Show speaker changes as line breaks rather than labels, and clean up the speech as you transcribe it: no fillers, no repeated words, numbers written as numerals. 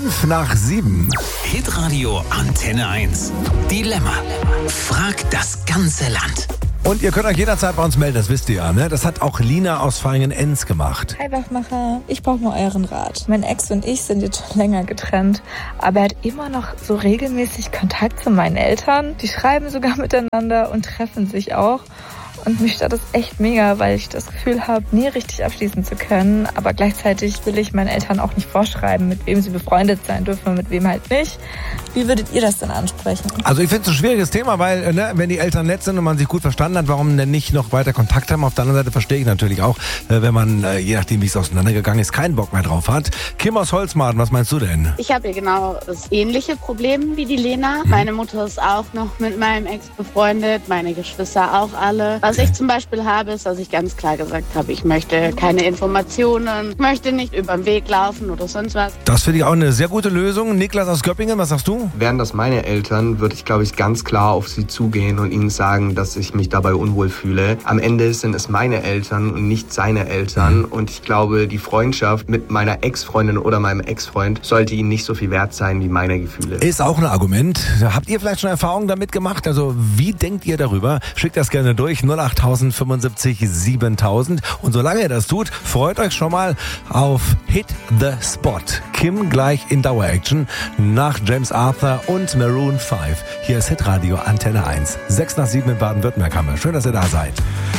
5:05.
Hitradio Antenne 1. Dilemma. Frag das ganze Land.
Und ihr könnt euch jederzeit bei uns melden, das wisst ihr ja, ne? Das hat auch Lina aus Vaihingen-Enz gemacht.
Hi Wachmacher, ich brauche mal euren Rat. Mein Ex und ich sind jetzt schon länger getrennt, aber er hat immer noch so regelmäßig Kontakt zu meinen Eltern. Die schreiben sogar miteinander und treffen sich auch. Und mich stört das echt mega, weil ich das Gefühl habe, nie richtig abschließen zu können. Aber gleichzeitig will ich meinen Eltern auch nicht vorschreiben, mit wem sie befreundet sein dürfen und mit wem halt nicht. Wie würdet ihr das denn ansprechen?
Also ich finde es ein schwieriges Thema, weil wenn die Eltern nett sind und man sich gut verstanden hat, warum denn nicht noch weiter Kontakt haben? Auf der anderen Seite verstehe ich natürlich auch, wenn man, je nachdem wie es auseinandergegangen ist, keinen Bock mehr drauf hat. Kim aus Holzmaden, was meinst du denn?
Ich habe ja genau das ähnliche Problem wie die Lena. Meine Mutter ist auch noch mit meinem Ex befreundet, meine Geschwister auch alle. Was ich zum Beispiel habe, ist, dass ich ganz klar gesagt habe, ich möchte keine Informationen, möchte nicht über den Weg laufen oder sonst was.
Das finde ich auch eine sehr gute Lösung. Niklas aus Göppingen, was sagst du?
Wären das meine Eltern, würde ich, glaube ich, ganz klar auf sie zugehen und ihnen sagen, dass ich mich dabei unwohl fühle. Am Ende sind es meine Eltern und nicht seine Eltern. Und ich glaube, die Freundschaft mit meiner Ex-Freundin oder meinem Ex-Freund sollte ihnen nicht so viel wert sein wie meine Gefühle.
Ist auch ein Argument. Habt ihr vielleicht schon Erfahrungen damit gemacht? Also wie denkt ihr darüber? Schickt das gerne durch. 08075 7000. Und solange ihr das tut, freut euch schon mal auf Hit the Spot. Kim gleich in Dauer-Action nach James Arthur und Maroon 5. Hier ist Hitradio Antenne 1. 6 nach 7 in Baden-Württemberg haben wir. Schön, dass ihr da seid.